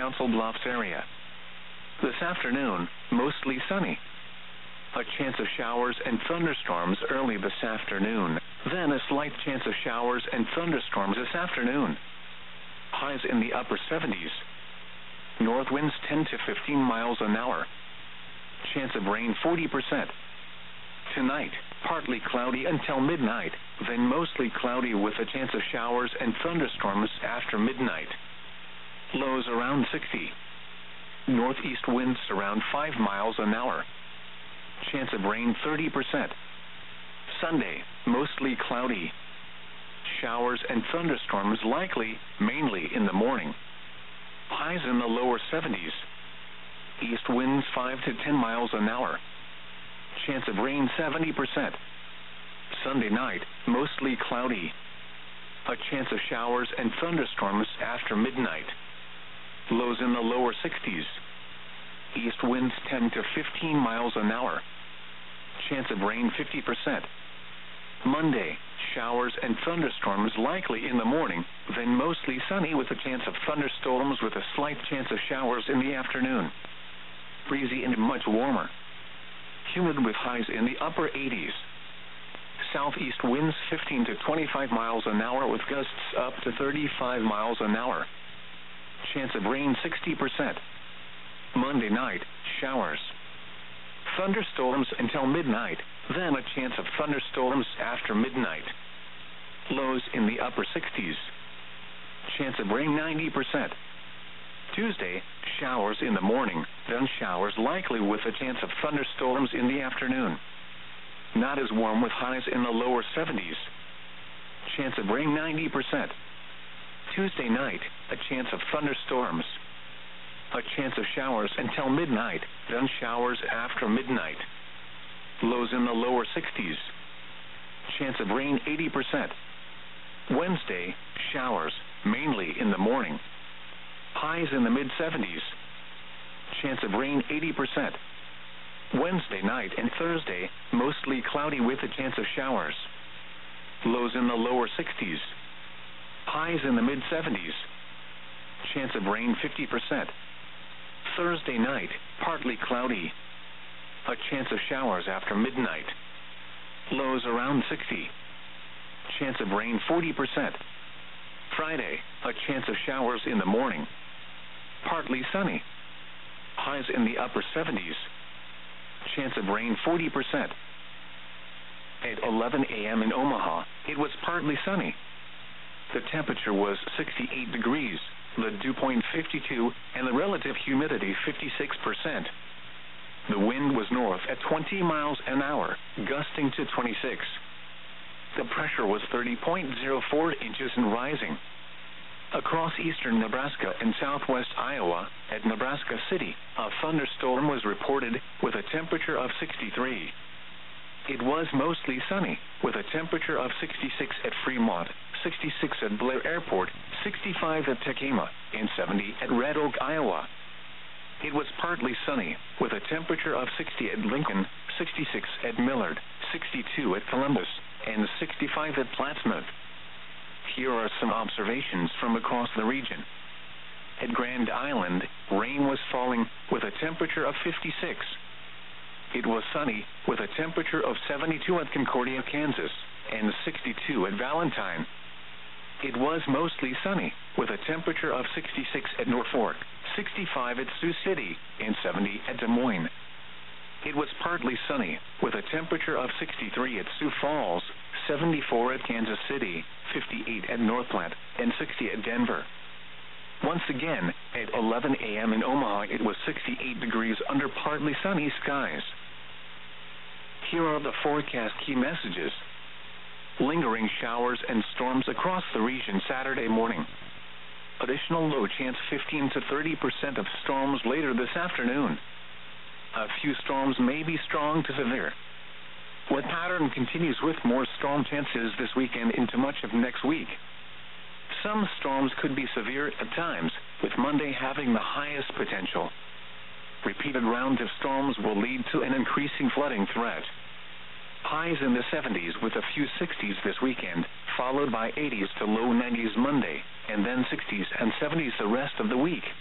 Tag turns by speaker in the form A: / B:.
A: Council Bluffs area. This afternoon, mostly sunny. A chance of showers and thunderstorms early this afternoon, then a slight chance of showers and thunderstorms this afternoon. Highs in the upper 70s. North winds 10 to 15 miles an hour. Chance of rain 40%. Tonight, partly cloudy until midnight, then mostly cloudy with a chance of showers and thunderstorms after midnight. Lows around 60. Northeast winds around 5 miles an hour. Chance of rain 30%. Sunday, mostly cloudy. Showers and thunderstorms likely, mainly in the morning. Highs in the lower 70s. East winds 5 to 10 miles an hour. Chance of rain 70%. Sunday night, mostly cloudy. A chance of showers and thunderstorms after midnight. Lows in the lower 60s. East winds 10 to 15 miles an hour. Chance of rain 50%. Monday, showers and thunderstorms likely in the morning, then mostly sunny with a chance of thunderstorms with a slight chance of showers in the afternoon. Breezy and much warmer. Humid with highs in the upper 80s. Southeast winds 15 to 25 miles an hour with gusts up to 35 miles an hour. Chance of rain 60%. Monday night, showers. Thunderstorms until midnight, then a chance of thunderstorms after midnight. Lows in the upper 60s. Chance of rain 90%. Tuesday, showers in the morning, then showers likely with a chance of thunderstorms in the afternoon. Not as warm with highs in the lower 70s. Chance of rain 90%. Tuesday night, a chance of thunderstorms. A chance of showers until midnight, then showers after midnight. Lows in the lower 60s. Chance of rain 80%. Wednesday, showers, mainly in the morning. Highs in the mid-70s. Chance of rain 80%. Wednesday night and Thursday, mostly cloudy with a chance of showers. Lows in the lower 60s. Highs in the mid-70s. Chance of rain 50%. Thursday night, partly cloudy. A chance of showers after midnight. Lows around 60. Chance of rain 40%. Friday, a chance of showers in the morning. Partly sunny. Highs in the upper 70s. Chance of rain 40%. At 11 a.m. in Omaha, it was partly sunny. The temperature was 68 degrees, the dew point 52, and the relative humidity 56%. The wind was north at 20 miles an hour, gusting to 26. The pressure was 30.04 inches and rising. Across eastern Nebraska and southwest Iowa, at Nebraska City, a thunderstorm was reported with a temperature of 63. It was mostly sunny, with a temperature of 66 at Fremont, 66 at Blair Airport, 65 at Tacoma, and 70 at Red Oak, Iowa. It was partly sunny, with a temperature of 60 at Lincoln, 66 at Millard, 62 at Columbus, and 65 at Plattsmouth. Here are some observations from across the region. At Grand Island, rain was falling with a temperature of 56. It was sunny with a temperature of 72 at Concordia, Kansas, and 62 at Valentine. It was mostly sunny with a temperature of 66 at Norfolk, 65 at Sioux City, and 70 at Des Moines. It was partly sunny with a temperature of 63 at Sioux Falls, 74 at Kansas City, 58 at North Platte, and 60 at Denver. Once again, at 11 a.m. in Omaha, it was 68 degrees under partly sunny skies. Here are the forecast key messages. Lingering showers and storms across the region Saturday morning. Additional low chance 15 to 30% of storms later this afternoon. A few storms may be strong to severe. What pattern continues with more storm chances this weekend into much of next week. Some storms could be severe at times, with Monday having the highest potential. Repeated rounds of storms will lead to an increasing flooding threat. Highs in the 70s with a few 60s this weekend, followed by 80s to low 90s Monday, and then 60s and 70s the rest of the week.